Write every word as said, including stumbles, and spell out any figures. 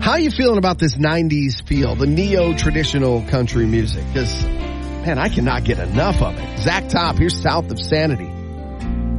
How are you feeling about this nineties feel, the neo-traditional country music? Because, man, I cannot get enough of it. Zach Top, here's South of Sanity.